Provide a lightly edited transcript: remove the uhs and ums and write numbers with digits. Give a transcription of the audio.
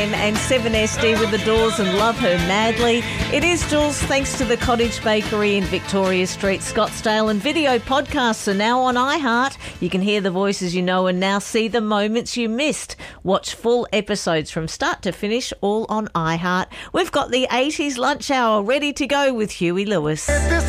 AM and 7SD with The Doors and Love Her Madly. It is Jules, thanks to the Cottage Bakery in Victoria Street, Scottsdale, and video podcasts are now on iHeart. You can hear the voices you know and now see the moments you missed. Watch full episodes from start to finish, all on iHeart. We've got the 80s lunch hour ready to go with Huey Lewis.